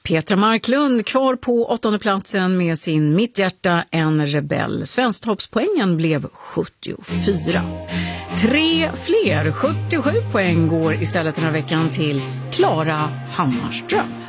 Petra Marklund kvar på 8:e platsen med sin Mitt hjärta en rebell. Svensktoppspoängen blev 74. 3 fler, 77 poäng går istället den här veckan till Klara Hammarström.